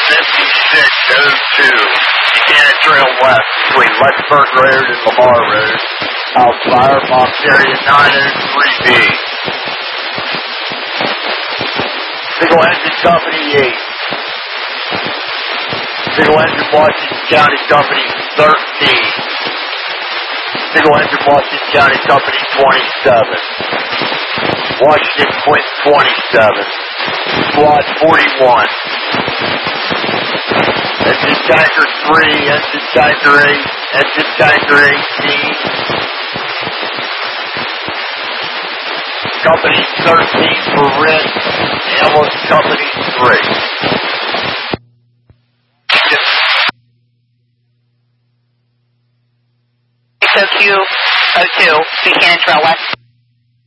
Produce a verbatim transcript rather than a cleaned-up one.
fifty-six oh two. Buchanan Trail West between Lexburg Road and Lamar Road. House fire, box area nine oh three B. Single engine company eight. Single engine Washington County company thirteen. Single engine Washington County company twenty-seven. Washington Quint twenty-seven. Squad forty-one. Engine tanker three, engine tanker eight, engine tanker eighteen. Company thirteen for Rich, ambulance company three. six oh two oh two, Buchanan Trail West.